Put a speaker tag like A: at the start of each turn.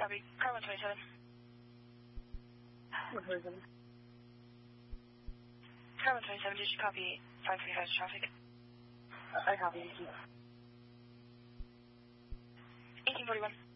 A: Copy. Car 127.
B: 127.
A: Car 127, did you copy 545 traffic?
B: I copy.
A: 1841.